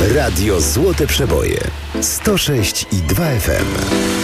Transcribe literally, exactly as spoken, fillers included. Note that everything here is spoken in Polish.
Radio Złote Przeboje sto sześć i dwa F M.